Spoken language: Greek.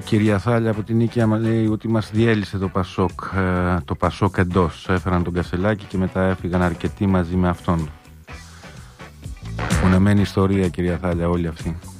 Κυρία Θάλια από την Νίκαια μας λέει ότι μας διέλυσε το Πασόκ εντός. Έφεραν τον Κασελάκη και μετά έφυγαν αρκετοί μαζί με αυτόν. Φωνεμένη ιστορία, κυρία Θάλια, όλη αυτή.